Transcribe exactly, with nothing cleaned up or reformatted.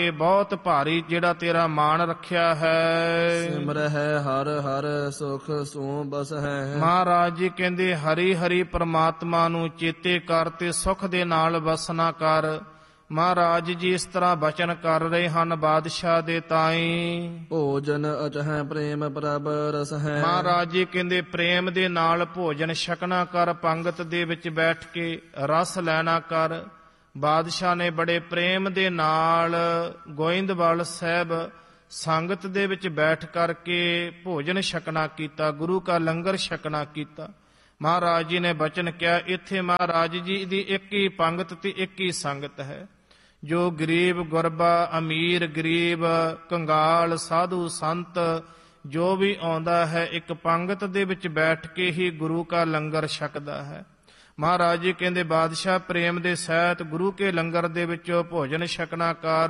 ਇਹ ਬਹੁਤ ਭਾਰੀ ਜਿਹੜਾ ਤੇਰਾ ਮਾਣ ਰੱਖਿਆ ਹੈ। ਸਿਮਰਹਿ ਹਰ ਹਰ ਸੁਖ ਸੋ ਬਸ ਹੈ। ਮਹਾਰਾਜ ਜੀ ਕਹਿੰਦੇ ਹਰੀ ਹਰੀ ਪ੍ਰਮਾਤਮਾ ਨੂੰ ਚੇਤੇ ਕਰ ਤੇ ਸੁਖ ਦੇ ਨਾਲ ਵਸਣਾ ਕਰ। ਮਹਾਰਾਜ ਜੀ ਇਸ ਤਰ੍ਹਾਂ ਬਚਨ ਕਰ ਰਹੇ ਹਨ ਬਾਦਸ਼ਾਹ ਦੇ ਤਾਈ। ਭੋਜਨ ਅਚਹਿ ਪ੍ਰੇਮ ਪ੍ਰਭ ਰਸ ਹੈ। ਮਹਾਰਾਜ ਜੀ ਕਹਿੰਦੇ ਪ੍ਰੇਮ ਦੇ ਨਾਲ ਭੋਜਨ ਛਕਣਾ ਕਰ, ਪੰਗਤ ਦੇ ਵਿੱਚ ਬੈਠ ਕੇ ਰਸ ਲੈਣਾ ਕਰ। ਬਾਦਸ਼ਾਹ ਨੇ ਬੜੇ ਪ੍ਰੇਮ ਦੇ ਨਾਲ ਗੋਇੰਦਵਾਲ ਸਾਹਿਬ ਸੰਗਤ ਦੇ ਵਿੱਚ ਬੈਠ ਕਰਕੇ ਭੋਜਨ ਛਕਣਾ ਕੀਤਾ, ਗੁਰੂ ਕਾ ਲੰਗਰ ਛਕਣਾ ਕੀਤਾ। ਮਹਾਰਾਜ ਜੀ ਨੇ ਬਚਨ ਕਿਹਾ ਇੱਥੇ ਮਹਾਰਾਜ ਜੀ ਦੀ ਇੱਕ ਹੀ ਪੰਗਤ ਤੇ ਇੱਕ ਹੀ ਸੰਗਤ ਹੈ। ਜੋ ਗਰੀਬ ਗੁਰਬਾ, ਅਮੀਰ ਗਰੀਬ, ਕੰਗਾਲ, ਸਾਧੂ ਸੰਤ ਜੋ ਵੀ ਆਉਂਦਾ ਹੈ ਇੱਕ ਪੰਗਤ ਦੇ ਵਿੱਚ ਬੈਠ ਕੇ ਹੀ ਗੁਰੂ ਕਾ ਲੰਗਰ ਛਕਦਾ ਹੈ। ਮਹਾਰਾਜ ਜੀ ਕਹਿੰਦੇ ਬਾਦਸ਼ਾਹ ਪ੍ਰੇਮ ਦੇ ਸਹਿਤ ਗੁਰੂ ਕੇ ਲੰਗਰ ਦੇ ਵਿੱਚੋਂ ਭੋਜਨ ਛਕਣਾ ਕਰ।